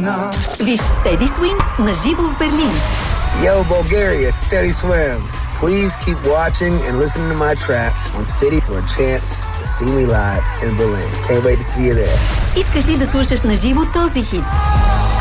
Виж Teddy Swims на живо в Берлин. Yo, Bulgaria, Teddy Swims. Please keep watching and listening to my tracks on City for a chance to see me live in Berlin. Can't wait to see you there. Искаш ли да слушаш на живо този хит?